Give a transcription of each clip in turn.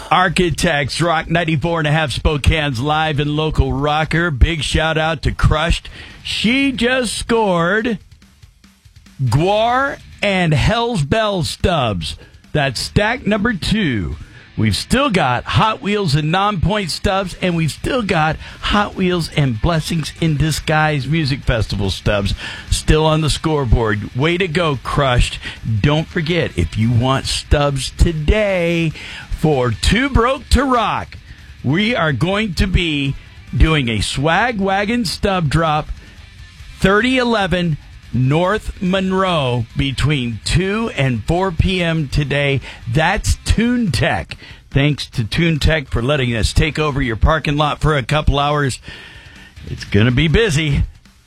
Architects, Rock 94.5 Spokane's live and local rocker. Big shout out to Crushed. She just scored Guar and Hell's Bells stubs. That's stack number 2. We've still got Hot Wheels and Non-Point stubs, and we've still got Hot Wheels and Blessings in Disguise Music Festival stubs still on the scoreboard. Way to go, Crushed. Don't forget, if you want stubs today for Too Broke to Rock, we are going to be doing a Swag Wagon stub drop 3011 North Monroe between 2 and 4 p.m. today. That's TuneTech. Thanks to TuneTech for letting us take over your parking lot for a couple hours. It's going to be busy.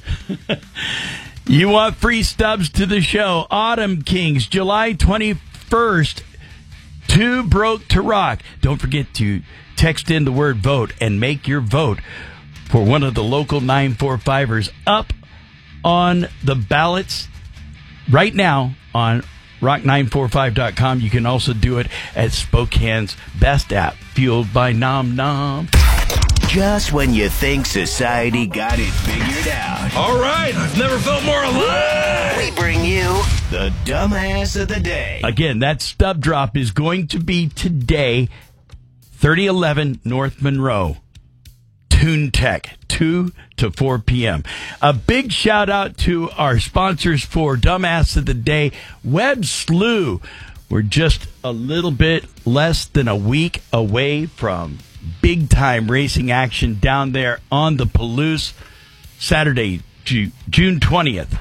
You want free stubs to the show? Autumn Kings, July 21st. Too Broke to Rock. Don't forget to text in the word vote and make your vote for one of the local 945ers up on the ballots right now on rock945.com. You can also do it at Spokane's best app, fueled by Nom Nom. Just when you think society got it figured out. All right, I've never felt more alive. We bring you the dumbass of the day. Again, that stub drop is going to be today, 3011 North Monroe. TuneTech, 2 to 4 p.m. A big shout out to our sponsors for Dumbass of the Day, Web Slew. We're just a little bit less than a week away from big time racing action down there on the Palouse, Saturday, June 20th.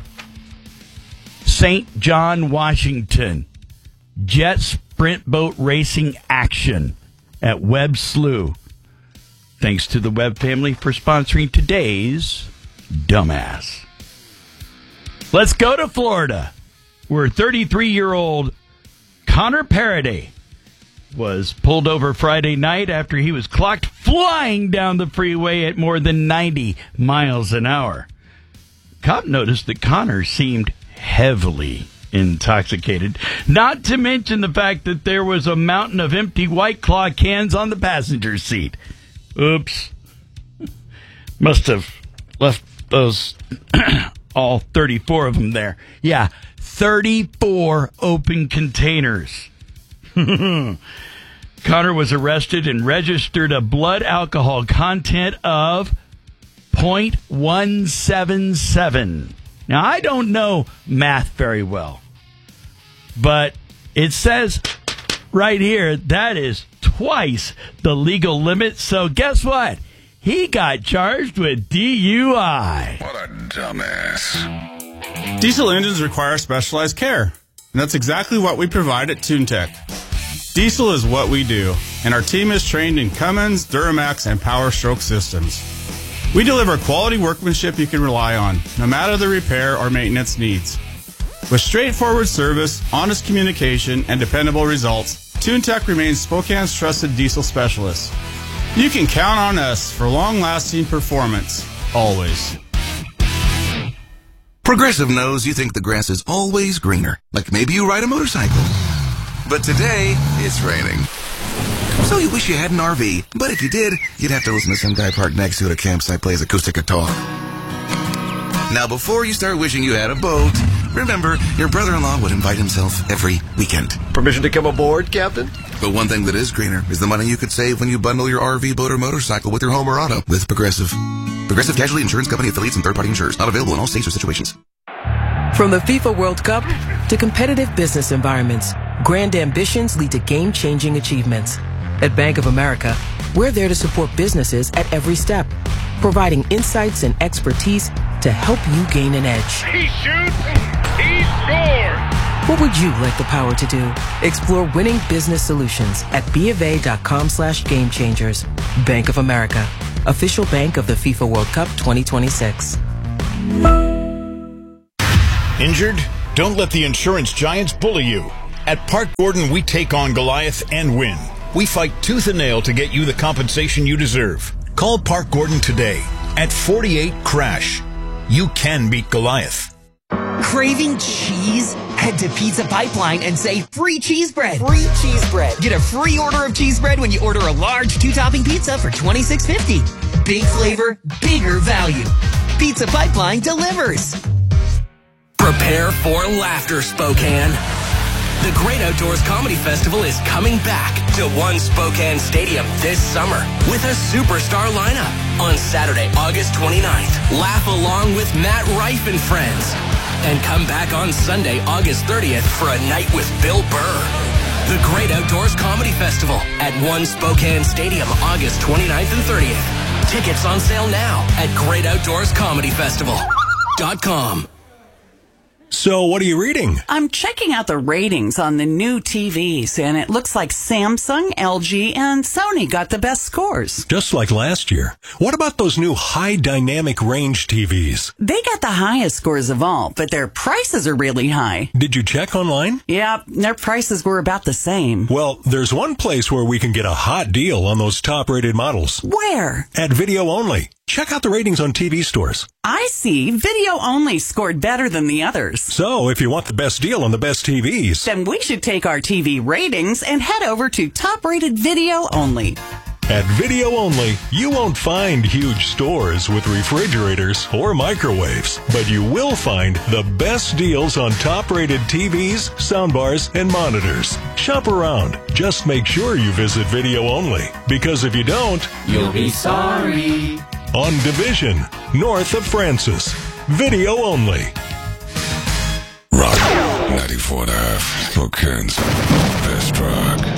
St. John, Washington. Jet Sprint Boat Racing action at Web Slew. Thanks to the Webb family for sponsoring today's Dumbass. Let's go to Florida, where 33-year-old Connor Paraday was pulled over Friday night after he was clocked flying down the freeway at more than 90 miles an hour. Cop noticed that Connor seemed heavily intoxicated, not to mention the fact that there was a mountain of empty White Claw cans on the passenger seat. Oops. Must have left those, all 34 of them there. Yeah, 34 open containers. Connor was arrested and registered a blood alcohol content of 0.177. Now, I don't know math very well, but it says right here that is twice the legal limit. So guess what? He got charged with DUI. What a dumbass. Diesel engines require specialized care, and that's exactly what we provide at TuneTech. Diesel is what we do, and our team is trained in Cummins, Duramax, and Power Stroke systems. We deliver quality workmanship you can rely on, no matter the repair or maintenance needs. With straightforward service, honest communication, and dependable results, TuneTech remains Spokane's trusted diesel specialist. You can count on us for long-lasting performance, always. Progressive knows you think the grass is always greener, like maybe you ride a motorcycle. But today, it's raining. So you wish you had an RV, but if you did, you'd have to listen to some guy parked next to it at a campsite plays acoustic guitar. Now, before you start wishing you had a boat, remember, your brother-in-law would invite himself every weekend. Permission to come aboard, Captain? But one thing that is greener is the money you could save when you bundle your RV, boat, or motorcycle with your home or auto with Progressive. Progressive Casualty Insurance Company affiliates and third-party insurers. Not available in all states or situations. From the FIFA World Cup to competitive business environments, grand ambitions lead to game-changing achievements. At Bank of America, we're there to support businesses at every step, providing insights and expertise to help you gain an edge. He shoots, he scores! What would you like the power to do? Explore winning business solutions at BofA.com/gamechangers. Bank of America, official bank of the FIFA World Cup 2026. Injured? Don't let the insurance giants bully you. At Park Gordon, we take on Goliath and win. We fight tooth and nail to get you the compensation you deserve. Call Park Gordon today at 48-CRASH. You can beat Goliath. Craving cheese? Head to Pizza Pipeline and say free cheese bread. Free cheese bread. Get a free order of cheese bread when you order a large 2-topping pizza for $26.50. Big flavor, bigger value. Pizza Pipeline delivers. Prepare for laughter, Spokane. The Great Outdoors Comedy Festival is coming back to One Spokane Stadium this summer with a superstar lineup. On Saturday, August 29th, laugh along with Matt Rife and friends. And come back on Sunday, August 30th for a night with Bill Burr. The Great Outdoors Comedy Festival at One Spokane Stadium, August 29th and 30th. Tickets on sale now at GreatOutdoorsComedyFestival.com. So, what are you reading? I'm checking out the ratings on the new TVs, and it looks like Samsung, LG, and Sony got the best scores. Just like last year. What about those new high dynamic range TVs? They got the highest scores of all, but their prices are really high. Did you check online? Yeah, their prices were about the same. Well, there's one place where we can get a hot deal on those top-rated models. Where? At Video Only. Check out the ratings on TV stores. I see. Video Only scored better than the others. So, if you want the best deal on the best TVs, then we should take our TV ratings and head over to top-rated Video Only. At Video Only, you won't find huge stores with refrigerators or microwaves, but you will find the best deals on top-rated TVs, soundbars, and monitors. Shop around. Just make sure you visit Video Only, because if you don't, you'll be sorry. On Division, north of Francis. Video Only. Rock 94.5, Spokane's best rock.